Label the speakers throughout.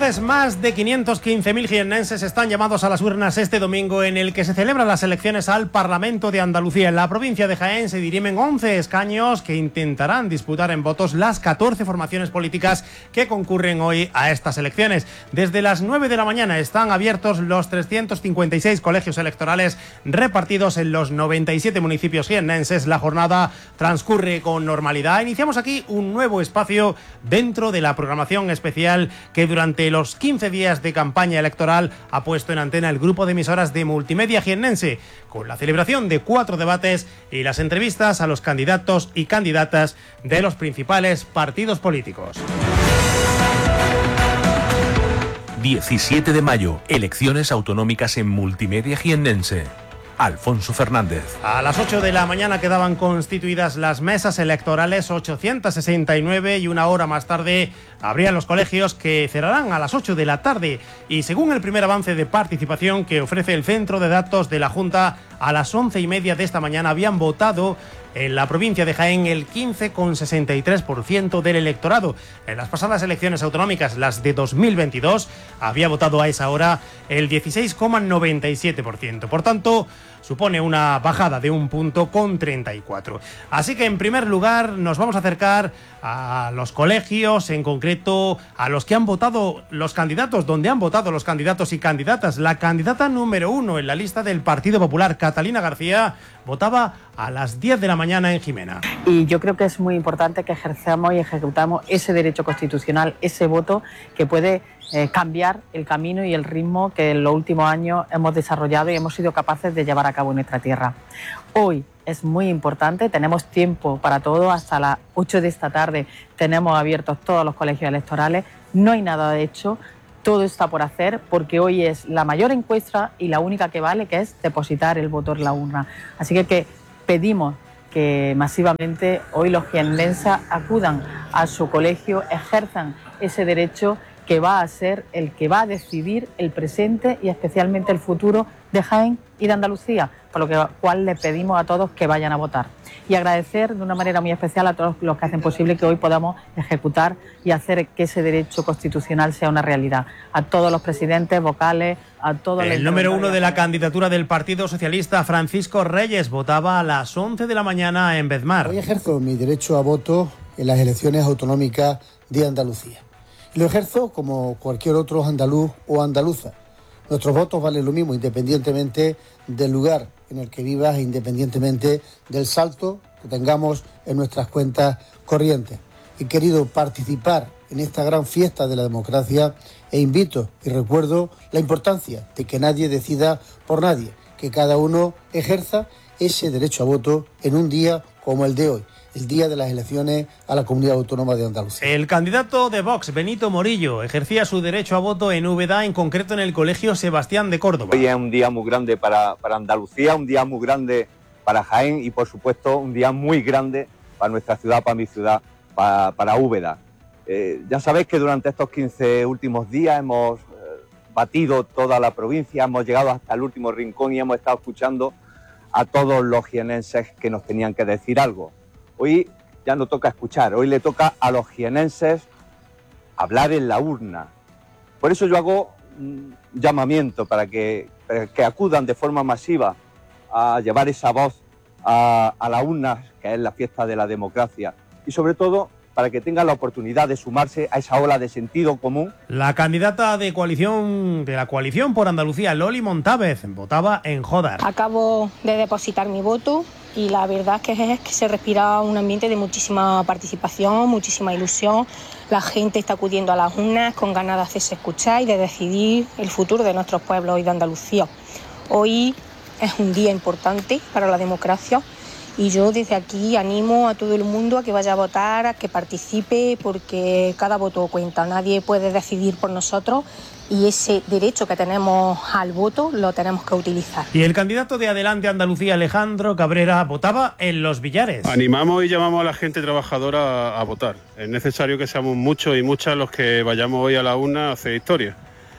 Speaker 1: tardes, más de 515.000 jiennenses están llamados a las urnas este domingo, en el que se celebran las elecciones al Parlamento de Andalucía. En la provincia de Jaén se dirimen 11 escaños que intentarán disputar en votos las 14 formaciones políticas que concurren hoy a estas elecciones. Desde las 9 de la mañana están abiertos los 356 colegios electorales repartidos en los 97 municipios jiennenses. La jornada transcurre con normalidad. Iniciamos aquí un nuevo espacio dentro de la programación especial que durante los 15 días de campaña electoral ha puesto en antena el grupo de emisoras de Multimedia Jiennense, con la celebración de 4 debates y las entrevistas a los candidatos y candidatas de los principales partidos políticos.
Speaker 2: 17 de mayo, elecciones autonómicas en Multimedia Jiennense. Alfonso Fernández.
Speaker 1: A las 8 de la mañana quedaban constituidas las mesas electorales, 869, y una hora más tarde abrían los colegios, que cerrarán a las 8 de la tarde. Y según el primer avance de participación que ofrece el Centro de Datos de la Junta, a las 11:30 de esta mañana habían votado en la provincia de Jaén el 15,63% del electorado. En las pasadas elecciones autonómicas, las de 2022, había votado a esa hora el 16,97%. Por tanto, supone una bajada de 1,34. Así que, en primer lugar, nos vamos a acercar a los colegios, en concreto a los que han votado los candidatos, donde han votado los candidatos y candidatas. La candidata número 1 en la lista del Partido Popular, Catalina García, votaba a las 10 de la mañana en Jimena.
Speaker 3: Y yo creo que es muy importante que ejerzamos y ejecutamos ese derecho constitucional, ese voto que puede cambiar el camino y el ritmo que en los últimos años hemos desarrollado y hemos sido capaces de llevar a cabo en nuestra tierra. Hoy es muy importante, tenemos tiempo para todo, hasta las 8 de esta tarde tenemos abiertos todos los colegios electorales, no hay nada de hecho, todo está por hacer, porque hoy es la mayor encuesta y la única que vale, que es depositar el voto en la urna. Así que pedimos que masivamente hoy los jiennenses acudan a su colegio, ejerzan ese derecho que va a ser el que va a decidir el presente y especialmente el futuro de Jaén y de Andalucía, por lo cual les pedimos a todos que vayan a votar. Y agradecer de una manera muy especial a todos los que hacen posible que hoy podamos ejecutar y hacer que ese derecho constitucional sea una realidad. A todos los presidentes, vocales, a todos los...
Speaker 1: El número 1 de la candidatura del Partido Socialista, Francisco Reyes, votaba a las 11 de la mañana en Bezmar.
Speaker 4: Hoy ejerzo mi derecho a voto en las elecciones autonómicas de Andalucía. Y lo ejerzo como cualquier otro andaluz o andaluza. Nuestros votos valen lo mismo, independientemente del lugar en el que vivas e independientemente del salto que tengamos en nuestras cuentas corrientes. He querido participar en esta gran fiesta de la democracia e invito y recuerdo la importancia de que nadie decida por nadie, que cada uno ejerza ese derecho a voto en un día como el de hoy, el día de las elecciones a la Comunidad Autónoma de Andalucía.
Speaker 1: El candidato de Vox, Benito Morillo, ejercía su derecho a voto en Úbeda, en concreto en el Colegio Sebastián de Córdoba.
Speaker 5: Hoy es un día muy grande para Andalucía, un día muy grande para Jaén y, por supuesto, un día muy grande para nuestra ciudad, para mi ciudad, para Úbeda. Ya sabéis que durante estos 15 últimos días hemos batido toda la provincia, hemos llegado hasta el último rincón y hemos estado escuchando a todos los jiennenses que nos tenían que decir algo. Hoy ya no toca escuchar, hoy le toca a los jiennenses hablar en la urna. Por eso yo hago un llamamiento para que acudan de forma masiva a llevar esa voz a la urna, que es la fiesta de la democracia, y sobre todo para que tengan la oportunidad de sumarse a esa ola de sentido común.
Speaker 1: La candidata de la coalición por Andalucía, Loli Montávez, votaba en Jódar.
Speaker 6: Acabo de depositar mi voto y la verdad es que se respira un ambiente de muchísima participación, muchísima ilusión. La gente está acudiendo a las urnas con ganas de hacerse escuchar y de decidir el futuro de nuestros pueblos y de Andalucía. Hoy es un día importante para la democracia y yo desde aquí animo a todo el mundo a que vaya a votar, a que participe, porque cada voto cuenta. Nadie puede decidir por nosotros y ese derecho que tenemos al voto lo tenemos que utilizar.
Speaker 1: Y el candidato de Adelante Andalucía, Alejandro Cabrera, votaba en Los Villares.
Speaker 7: Animamos y llamamos a la gente trabajadora a votar. Es necesario que seamos muchos y muchas los que vayamos hoy a la urna a hacer historia.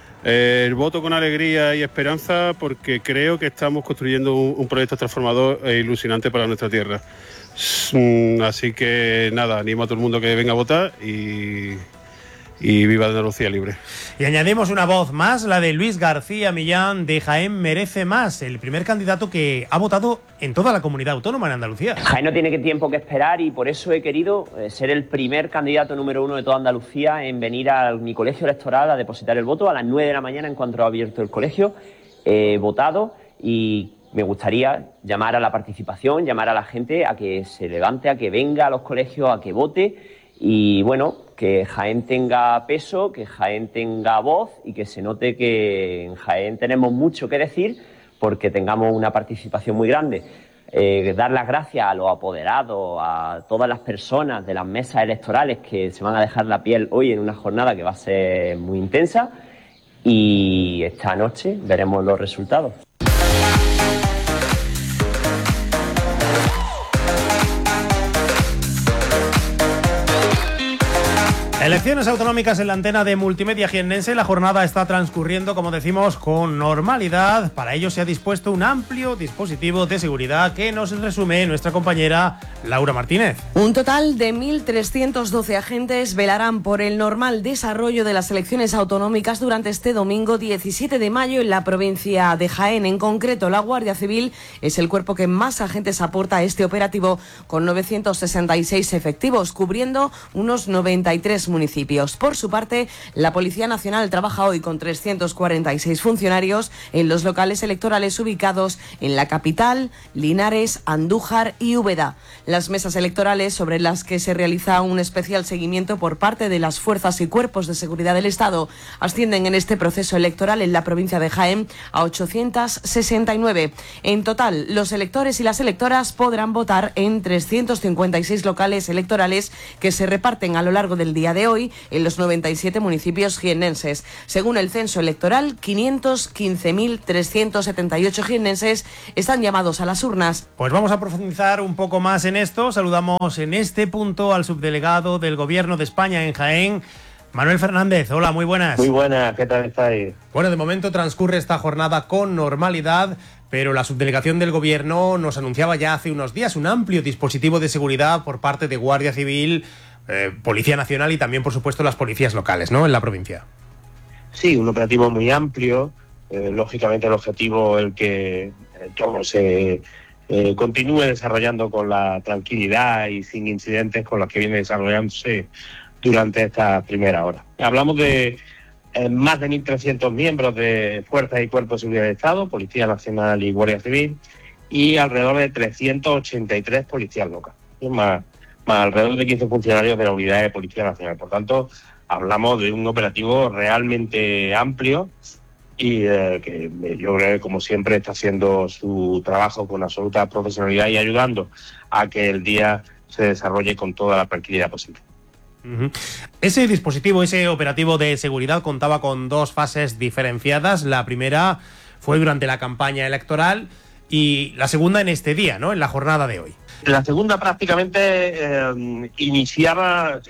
Speaker 7: El voto con alegría y esperanza, porque creo que estamos construyendo un proyecto transformador e ilusionante para nuestra tierra. Así que nada, animo a todo el mundo que venga a votar y y viva Andalucía libre.
Speaker 1: Y añadimos una voz más, la de Luis García Millán de Jaén Merece Más, el primer candidato que ha votado en toda la comunidad autónoma en Andalucía.
Speaker 8: Jaén no tiene tiempo que esperar y por eso he querido ser el primer candidato número 1 de toda Andalucía en venir a mi colegio electoral a depositar el voto a las 9 de la mañana en cuanto ha abierto el colegio. He votado y me gustaría llamar a la participación, llamar a la gente a que se levante, a que venga a los colegios, a que vote y bueno, que Jaén tenga peso, que Jaén tenga voz y que se note que en Jaén tenemos mucho que decir porque tengamos una participación muy grande. Dar las gracias a los apoderados, a todas las personas de las mesas electorales que se van a dejar la piel hoy en una jornada que va a ser muy intensa y esta noche veremos los resultados.
Speaker 1: Elecciones autonómicas en la antena de Multimedia Jiennense. La jornada está transcurriendo, como decimos, con normalidad. Para ello se ha dispuesto un amplio dispositivo de seguridad que nos resume nuestra compañera Laura Martínez.
Speaker 9: Un total de 1.312 agentes velarán por el normal desarrollo de las elecciones autonómicas durante este domingo 17 de mayo en la provincia de Jaén. En concreto, la Guardia Civil es el cuerpo que más agentes aporta a este operativo, con 966 efectivos, cubriendo unos 93 municipios. Por su parte, la Policía Nacional trabaja hoy con 346 funcionarios en los locales electorales ubicados en la capital, Linares, Andújar y Úbeda. Las mesas electorales, sobre las que se realiza un especial seguimiento por parte de las fuerzas y cuerpos de seguridad del Estado, ascienden en este proceso electoral en la provincia de Jaén a 869. En total, los electores y las electoras podrán votar en 356 locales electorales que se reparten a lo largo del día de hoy en los 97 municipios jiennenses. Según el censo electoral, 515.378 jiennenses están llamados a las urnas.
Speaker 1: Pues vamos a profundizar un poco más en esto. Saludamos en este punto al subdelegado del Gobierno de España en Jaén, Manuel Fernández. Hola, muy buenas.
Speaker 10: Muy buenas, ¿qué tal estáis?
Speaker 1: Bueno, de momento transcurre esta jornada con normalidad, pero la subdelegación del Gobierno nos anunciaba ya hace unos días un amplio dispositivo de seguridad por parte de Guardia Civil, Policía Nacional y también, por supuesto, las policías locales, ¿no?, en la provincia.
Speaker 10: Sí, un operativo muy amplio. Lógicamente el objetivo el que todo se continúe desarrollando con la tranquilidad y sin incidentes con los que viene desarrollándose durante esta primera hora. Hablamos de más de 1.300 miembros de fuerzas y cuerpos de seguridad del Estado, Policía Nacional y Guardia Civil, y alrededor de 383 policías locales, más alrededor de 15 funcionarios de la Unidad de Policía Nacional. Por tanto, hablamos de un operativo realmente amplio y que yo creo que, como siempre, está haciendo su trabajo con absoluta profesionalidad y ayudando a que el día se desarrolle con toda la tranquilidad posible.
Speaker 1: Ese dispositivo, ese operativo de seguridad contaba con dos fases diferenciadas. La primera fue durante la campaña electoral y la segunda en este día, ¿no?, en la jornada de hoy.
Speaker 10: La segunda prácticamente se iniciaba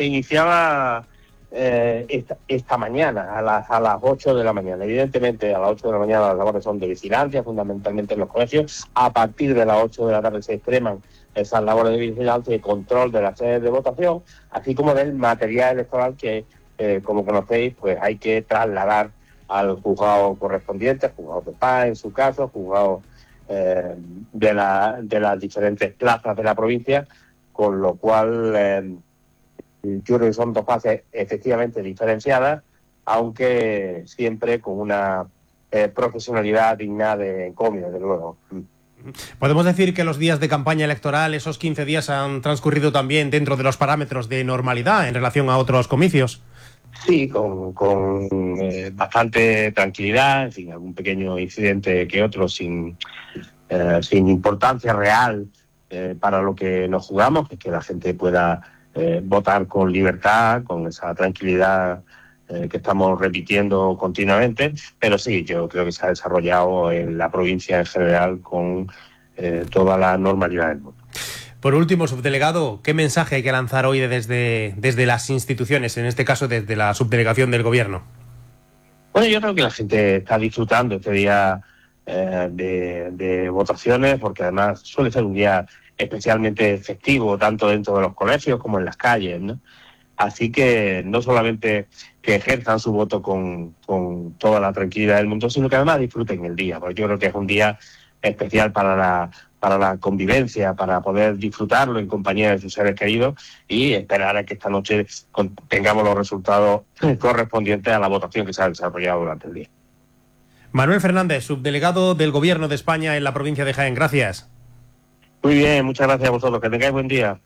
Speaker 10: esta mañana a las 8 de la mañana. Evidentemente, a las 8 de la mañana las labores son de vigilancia, fundamentalmente en los colegios. A partir de las 8 de la tarde se extreman esas labores de vigilancia y control de las sedes de votación, así como del material electoral que, como conocéis, pues hay que trasladar al juzgado correspondiente, juzgado de paz en su caso, juzgado de las diferentes plazas de la provincia, con lo cual yo creo que son dos fases efectivamente diferenciadas, aunque siempre con una profesionalidad digna de encomio, desde luego.
Speaker 1: ¿Podemos decir que los días de campaña electoral, esos 15 días, han transcurrido también dentro de los parámetros de normalidad en relación a otros comicios?
Speaker 10: Sí, con bastante tranquilidad, en fin, algún pequeño incidente que otro sin importancia real para lo que nos jugamos, que es que la gente pueda votar con libertad, con esa tranquilidad que estamos repitiendo continuamente, pero sí, yo creo que se ha desarrollado en la provincia en general con toda la normalidad del mundo.
Speaker 1: Por último, subdelegado, ¿qué mensaje hay que lanzar hoy desde las instituciones, en este caso desde la subdelegación del Gobierno?
Speaker 10: Bueno, yo creo que la gente está disfrutando este día de votaciones, porque además suele ser un día especialmente festivo, tanto dentro de los colegios como en las calles, ¿no? Así que no solamente que ejerzan su voto con toda la tranquilidad del mundo, sino que además disfruten el día, porque yo creo que es un día especial para la convivencia, para poder disfrutarlo en compañía de sus seres queridos y esperar a que esta noche tengamos los resultados correspondientes a la votación que se ha desarrollado durante el día.
Speaker 1: Manuel Fernández, subdelegado del Gobierno de España en la provincia de Jaén. Gracias.
Speaker 10: Muy bien, muchas gracias a vosotros. Que tengáis buen día.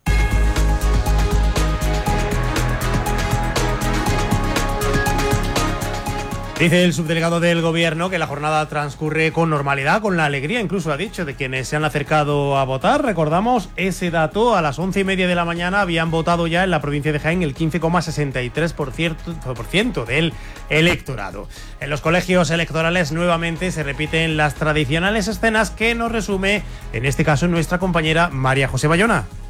Speaker 1: Dice el subdelegado del Gobierno que la jornada transcurre con normalidad, con la alegría, incluso ha dicho, de quienes se han acercado a votar. Recordamos ese dato, a las 11:30 de la mañana habían votado ya en la provincia de Jaén el 15,63% del electorado. En los colegios electorales nuevamente se repiten las tradicionales escenas que nos resume, en este caso, nuestra compañera María José Bayona.